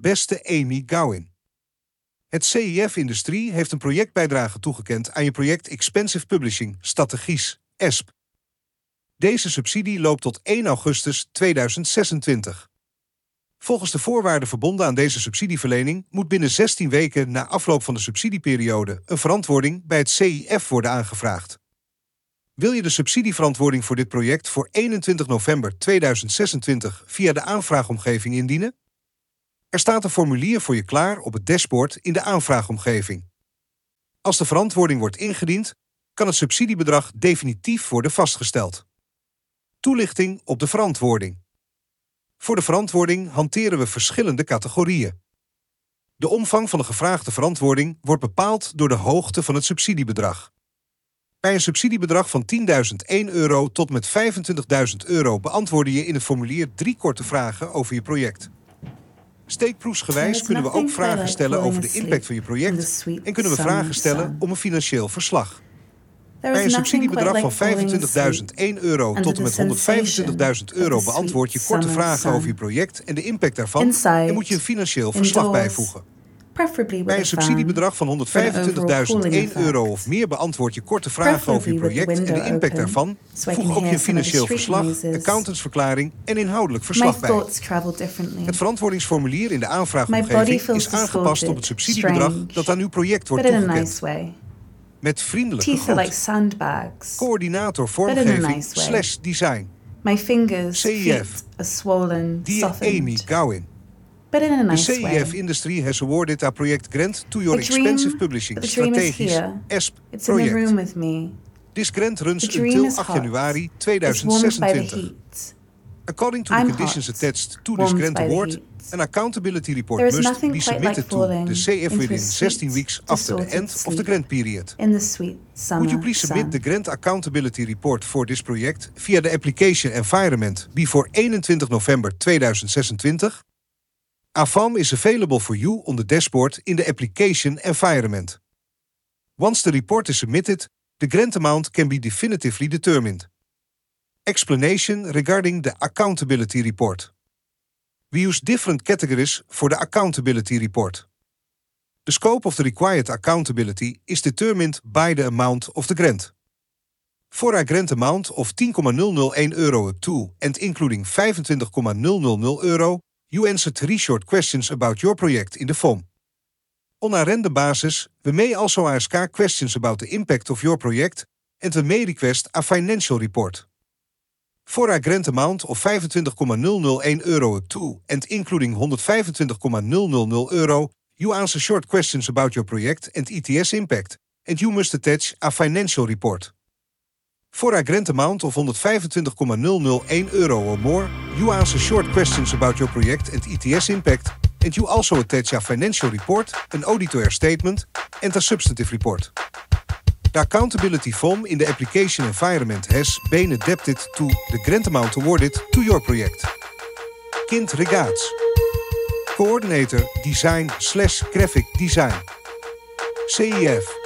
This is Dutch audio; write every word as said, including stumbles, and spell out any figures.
Beste Amy Gowin. Het C I F-industrie heeft een projectbijdrage toegekend aan je project Expensive Publishing, strategisch, E S P. Deze subsidie loopt tot één augustus tweeduizend zesentwintig. Volgens de voorwaarden verbonden aan deze subsidieverlening moet binnen zestien weken na afloop van de subsidieperiode een verantwoording bij het C I F worden aangevraagd. Wil je de subsidieverantwoording voor dit project voor eenentwintig november tweeduizend zesentwintig via de aanvraagomgeving indienen? Er staat een formulier voor je klaar op het dashboard in de aanvraagomgeving. Als de verantwoording wordt ingediend, kan het subsidiebedrag definitief worden vastgesteld. Toelichting op de verantwoording. Voor de verantwoording hanteren we verschillende categorieën. De omvang van de gevraagde verantwoording wordt bepaald door de hoogte van het subsidiebedrag. Bij een subsidiebedrag van tienduizend één euro tot met vijfentwintigduizend euro beantwoorden je in het formulier drie korte vragen over je project. Steekproefsgewijs kunnen we ook vragen stellen over de impact van je project en kunnen we vragen stellen om een financieel verslag. Bij een subsidiebedrag van vijfentwintigduizend één euro tot en met honderdvijfentwintigduizend euro beantwoord je korte vragen over je project en de impact daarvan en moet je een financieel verslag bijvoegen. Bij een subsidiebedrag van honderdvijfentwintigduizend één euro of meer beantwoord je korte vragen over je project en de impact daarvan. Voeg ook je financieel verslag, accountantsverklaring en inhoudelijk verslag bij. Het verantwoordingsformulier in de aanvraagomgeving is aangepast op het subsidiebedrag dat aan uw project wordt toegekend. Met vriendelijke groet. Coördinator vormgeving slash design. C I F. Dear Amy Gowin. The C I F industry has awarded our project grant to your expensive publishing strategisch E S P project. This grant runs until eight januari tweeduizend zesentwintig. According to the conditions attached to this grant award, an accountability report must be submitted to the C I F within sixteen weeks after the end of the grant period. Would you please submit the grant accountability report for this project via the application environment before eenentwintig november tweeduizend zesentwintig? A F A M is available for you on the dashboard in the application environment. Once the report is submitted, the grant amount can be definitively determined. Explanation regarding the accountability report. We use different categories for the accountability report. The scope of the required accountability is determined by the amount of the grant. For a grant amount of tien komma nul nul één euro up to and including vijfentwintig komma nul nul nul euro, you answer three short questions about your project in the form. On a random basis, we may also ask questions about the impact of your project and we may request a financial report. For a grant amount of vijfentwintig komma nul nul één euro up to and including honderdvijfentwintig komma nul nul nul euro, you answer short questions about your project and E T S impact, and you must attach a financial report. For a grant amount of honderdvijfentwintig komma nul nul één euro or more, you answer short questions about your project and E T S impact, and you also attach a financial report, an auditor statement, and a substantive report. The accountability form in the application environment has been adapted to the grant amount awarded to your project. Kind regards. Coordinator Design slash Graphic Design. C I F.